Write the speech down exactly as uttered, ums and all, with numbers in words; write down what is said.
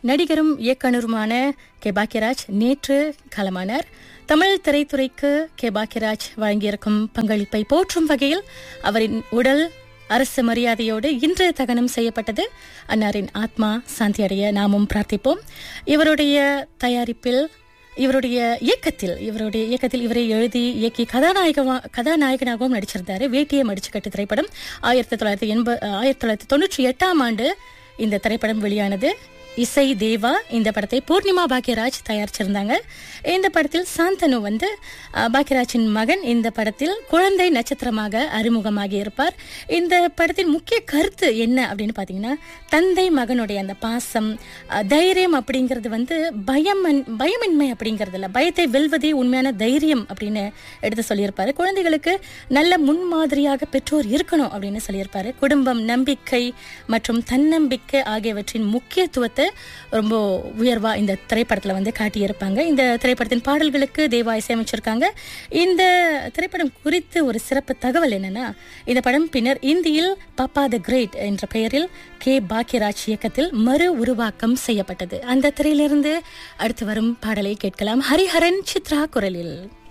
நடிகரும் இயக்குனருமான கே பாக்யராஜ் நேற்று காலமானார். தமிழ் திரைத்துறைக்கு கே பாக்யராஜ் வழங்கியிருக்கும் பங்களிப்பை போற்றும் வகையில் அவரின் உடல் அரசு மரியாதையோடு இன்று தகனம் செய்யப்பட்டது. அன்னாரின் ஆத்மா சாந்தியடைய நாமும் பிரார்த்திப்போம். இவருடைய தயாரிப்பில் இவருடைய இயக்கத்தில் இவருடைய இயக்கத்தில் இவரை எழுதி இயக்கி கதாநாயக கதாநாயகனாகவும் நடிச்சிருந்தாரு. வேட்டியை மடிச்சுக்கட்டு திரைப்படம் ஆயிரத்தி தொள்ளாயிரத்தி எண்பது ஆயிரத்தி தொள்ளாயிரத்தி தொண்ணூற்றி எட்டாம் ஆண்டு இந்த திரைப்படம் வெளியானது. இசை தேவா இந்த படத்தை பூர்ணிமா பாக்யராஜ் தயாரிச்சிருந்தாங்க. இந்த படத்தில் சாந்தனு வந்து பாக்யராஜின் மகன் இந்த படத்தில் குழந்தை நட்சத்திரமாக அறிமுகமாகி இருப்பார். இந்த படத்தின் முக்கிய கருத்து என்ன அப்படின்னு பார்த்தீங்கன்னா, தந்தை மகனுடைய அந்த பாசம், தைரியம் அப்படிங்கிறது வந்து பயம் பயமின்மை அப்படிங்கிறது இல்லை, பயத்தை வெல்வதே உண்மையான தைரியம் அப்படின்னு எடுத்து சொல்லியிருப்பாரு. குழந்தைகளுக்கு நல்ல முன்மாதிரியாக பெற்றோர் இருக்கணும் அப்படின்னு சொல்லியிருப்பாரு. குடும்பம், நம்பிக்கை மற்றும் தன்னம்பிக்கை ஆகியவற்றின் முக்கியத்துவத்தை ரொம்ப உயர்வா இந்த திரைப்படத்துல வந்து காட்டியிருப்பாங்க. இந்த திரைப்படத்தின் பாடல்களுக்கு தேவா இசையமைச்சிருக்காங்க. இந்த திரைப்படம் குறித்து ஒரு சிறப்பு தகவல் என்னன்னா, இந்த படம் பின்னர் இந்தியில் பாப்பா த கிரேட் என்ற பெயரில் கே பாக்யராஜ் இயக்கத்தில் மறு உருவாக்கம் செய்யப்பட்டது. அந்த திரையிலிருந்து அடுத்து வரும் பாடலை கேட்கலாம். ஹரிஹரன் சித்ரா குரலில்.